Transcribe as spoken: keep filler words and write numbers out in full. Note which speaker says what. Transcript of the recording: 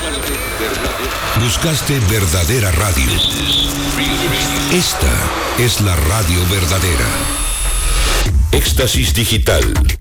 Speaker 1: Buscaste verdadera radio. Esta es la radio verdadera. Éxtasis Digital.